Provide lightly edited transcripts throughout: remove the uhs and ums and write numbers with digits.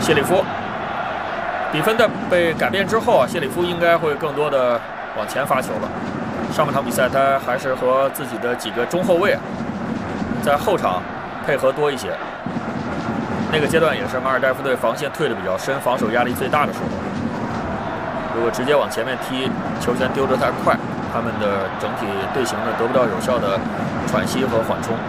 谢里夫，比分的被改变之后啊，谢里夫应该会更多的往前发球了。上半场比赛他还是和自己的几个中后卫在后场配合多一些。那个阶段也是马尔代夫队防线退得比较深，防守压力最大的时候。如果直接往前面踢，球权丢得太快，他们的整体队形呢得不到有效的喘息和缓冲。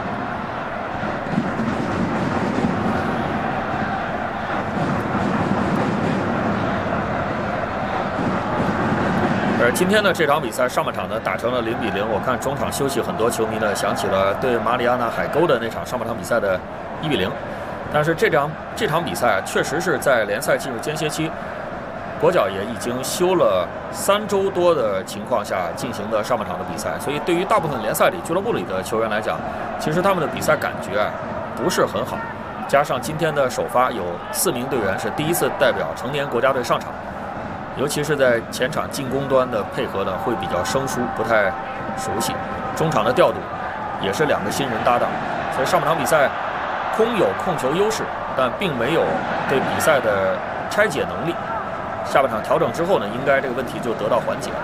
而今天的这场比赛上半场呢打成了0比0，我看中场休息很多球迷呢想起了对马里亚纳海沟的那场上半场比赛的1比0。但是这场比赛确实是在联赛进入间歇期，国脚也已经休了3周多的情况下进行的上半场的比赛，所以对于大部分联赛里俱乐部里的球员来讲，其实他们的比赛感觉不是很好。加上今天的首发有4名队员是第一次代表成年国家队上场，尤其是在前场进攻端的配合呢会比较生疏，不太熟悉。中场的调度也是2个新人搭档，所以上半场比赛空有控球优势，但并没有对比赛的拆解能力。下半场调整之后呢，应该这个问题就得到缓解。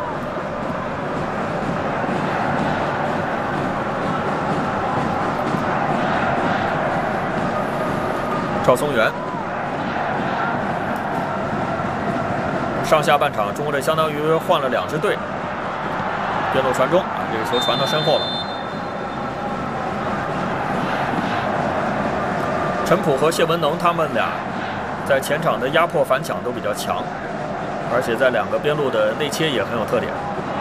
赵松元，上下半场中国队相当于换了2支队，边路传中啊，这个球传到身后了。陈普和谢文能他们俩在前场的压迫反抢都比较强，而且在2个边路的内切也很有特点。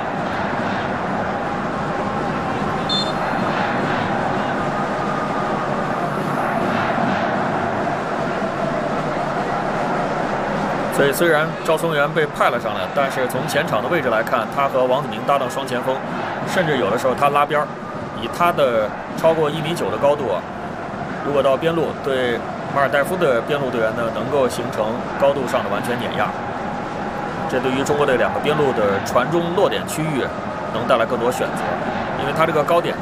所以虽然赵松元被派了上来，但是从前场的位置来看，他和王子明搭档双前锋，甚至有的时候他拉边，以他的超过1.9米的高度啊，如果到边路对马尔代夫的边路队员呢，能够形成高度上的完全碾压，这对于中国队2个边路的传中落点区域能带来更多选择，因为他这个高点